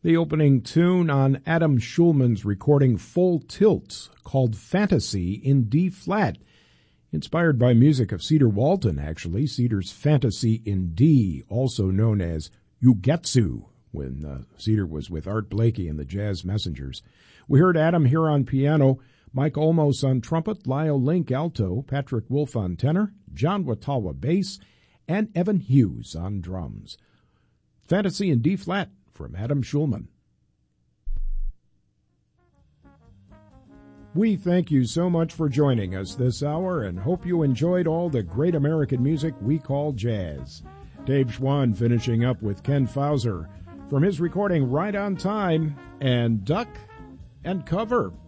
The opening tune on Adam Schulman's recording Full Tilt, called Fantasy in D-flat, inspired by music of Cedar Walton, actually. Cedar's Fantasy in D, also known as Ugetsu, when Cedar was with Art Blakey and the Jazz Messengers. We heard Adam here on piano, Mike Olmos on trumpet, Lyle Link alto, Patrick Wolf on tenor, John Watawa bass, and Evan Hughes on drums. Fantasy in D-flat from Adam Schulman. We thank you so much for joining us this hour and hope you enjoyed all the great American music we call jazz. Dave Schwann finishing up with Ken Fauser from his recording Right on Time and Duck and Cover.